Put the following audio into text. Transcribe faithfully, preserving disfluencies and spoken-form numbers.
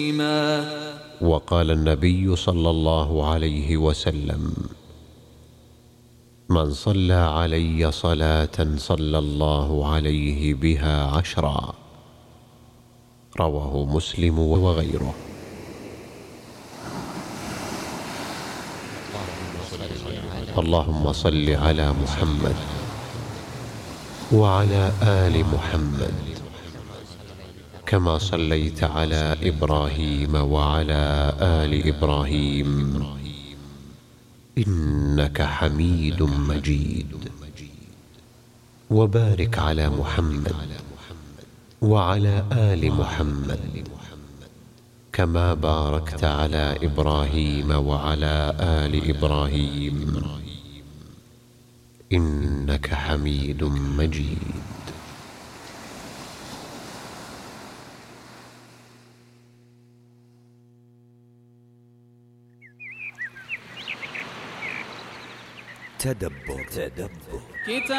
وقال النبي صلى الله عليه وسلم: من صلى علي صلاة صلى الله عليه بها عشرا. رواه مسلم وغيره. اللهم صل على محمد وعلى آل محمد كما صليت على إبراهيم وعلى آل إبراهيم إنك حميد مجيد. وبارك على محمد وعلى آل محمد كما باركت على إبراهيم وعلى آل إبراهيم إنك حميد مجيد. تدبر. تدبر.